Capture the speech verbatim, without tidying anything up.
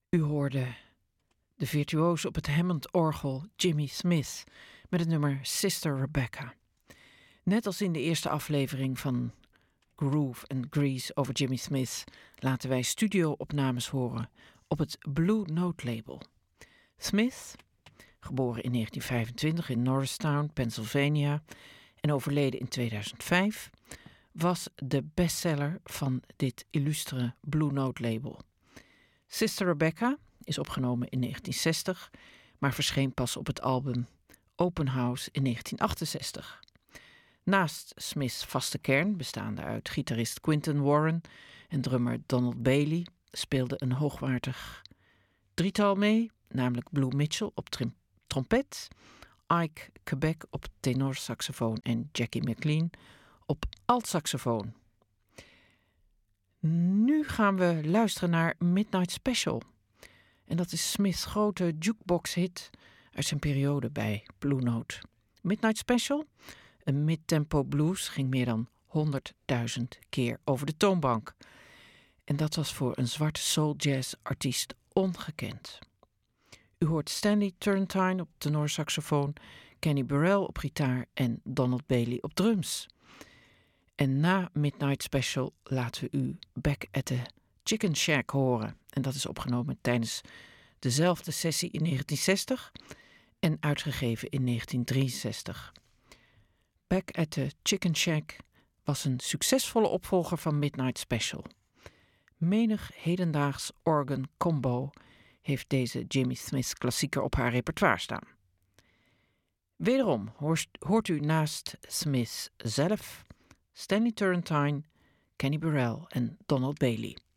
U hoorde de virtuoos op het Hammond-orgel Jimmy Smith met het nummer Sister Rebecca. Net als in de eerste aflevering van Groove and Grease over Jimmy Smith laten wij studio-opnames horen op het Blue Note label. Smith, geboren in negentien vijfentwintig in Norristown, Pennsylvania en overleden in tweeduizend vijf, was de bestseller van dit illustere Blue Note label. Sister Rebecca is opgenomen in negentien zestig, maar verscheen pas op het album Open House in negentien achtenzestig. Naast Smith's vaste kern, bestaande uit gitarist Quinton Warren en drummer Donald Bailey, speelde een hoogwaardig drietal mee, namelijk Blue Mitchell op trim- trompet, Ike Quebec op tenorsaxofoon en Jackie McLean op altsaxofoon. Nu gaan we luisteren naar Midnight Special. En dat is Smith's grote jukebox-hit uit zijn periode bij Blue Note. Midnight Special, een midtempo blues, ging meer dan honderdduizend keer over de toonbank. En dat was voor een zwarte soul-jazz-artiest ongekend. U hoort Stanley Turrentine op tenorsaxofoon, Kenny Burrell op gitaar en Donald Bailey op drums. En na Midnight Special laten we u Back at the Chicken Shack horen. En dat is opgenomen tijdens dezelfde sessie in negentien zestig en uitgegeven in negentien drieënzestig. Back at the Chicken Shack was een succesvolle opvolger van Midnight Special. Menig hedendaags organ combo heeft deze Jimmy Smith klassieker op haar repertoire staan. Wederom hoort u naast Smith zelf Stanley Turrentine, Kenny Burrell en Donald Bailey.